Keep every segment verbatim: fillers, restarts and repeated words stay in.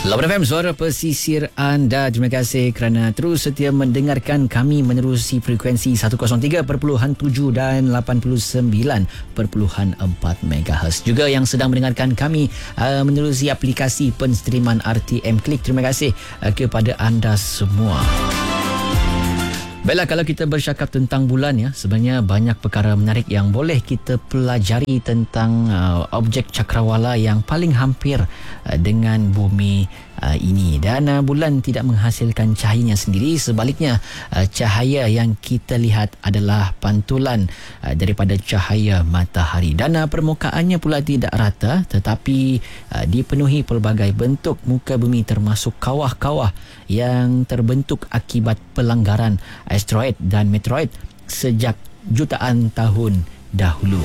Lawan F M, suara pesisir anda. Terima kasih kerana terus setia mendengarkan kami menerusi frekuensi seratus tiga perpuluhan tujuh dan lapan puluh sembilan perpuluhan empat megahertz. Juga yang sedang mendengarkan kami uh, menerusi aplikasi penstreaman R T M Klik. Terima kasih uh, kepada anda semua. Baiklah, kalau kita bercakap tentang bulan ya, sebenarnya banyak perkara menarik yang boleh kita pelajari tentang uh, objek cakrawala yang paling hampir uh, dengan bumi uh, ini. Dan uh, bulan tidak menghasilkan cahayanya sendiri, sebaliknya uh, cahaya yang kita lihat adalah pantulan uh, daripada cahaya matahari. Dan uh, permukaannya pula tidak rata, tetapi uh, dipenuhi pelbagai bentuk muka bumi, termasuk kawah-kawah yang terbentuk akibat pelanggaran asteroid dan meteoroid sejak jutaan tahun dahulu.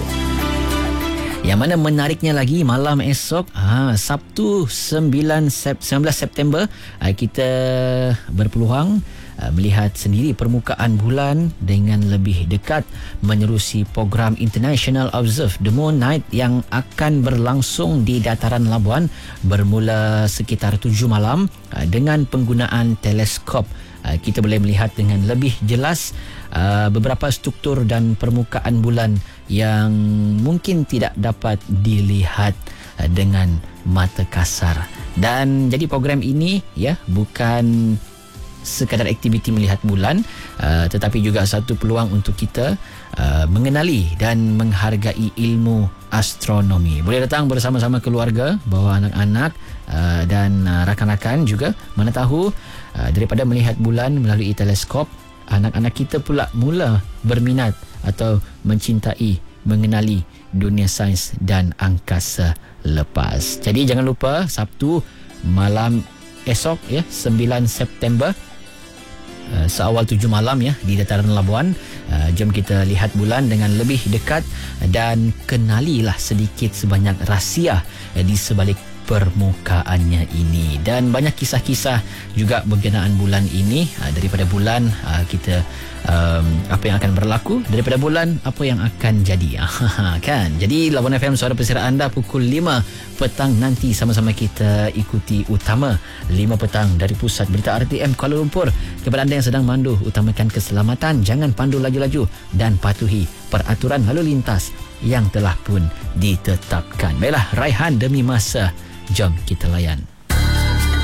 Yang mana menariknya lagi, malam esok ha, Sabtu sembilan belas September, kita berpeluang melihat sendiri permukaan bulan dengan lebih dekat menerusi program International Observe the Moon Night yang akan berlangsung di dataran Labuan bermula sekitar tujuh malam dengan penggunaan teleskop. Kita boleh melihat dengan lebih jelas beberapa struktur dan permukaan bulan yang mungkin tidak dapat dilihat dengan mata kasar. Dan jadi program ini ya bukan sekadar aktiviti melihat bulan, uh, tetapi juga satu peluang untuk kita uh, mengenali dan menghargai ilmu astronomi. Boleh datang bersama-sama keluarga, bawa anak-anak uh, dan uh, rakan-rakan juga. Mana tahu uh, daripada melihat bulan melalui teleskop, anak-anak kita pula mula berminat atau mencintai, mengenali dunia sains dan angkasa lepas. Jadi jangan lupa Sabtu malam esok ya, sembilan September, Uh, seawal tujuh malam ya, di dataran Labuan. Uh, jom kita lihat bulan dengan lebih dekat dan kenalilah sedikit sebanyak rahsia uh, di sebalik permukaannya ini. Dan banyak kisah-kisah juga berkenaan bulan ini. Uh, daripada bulan uh, kita um, apa yang akan berlaku, daripada bulan apa yang akan jadi. Kan? Jadi Labuan F M, suara pesisir anda, pukul lima petang nanti sama-sama kita ikuti utama lima petang dari Pusat Berita R T M Kuala Lumpur. Kepada anda yang sedang mandu, utamakan keselamatan, jangan pandu laju-laju dan patuhi peraturan lalu lintas yang telah pun ditetapkan. Baiklah, raihan demi masa, jom kita layan.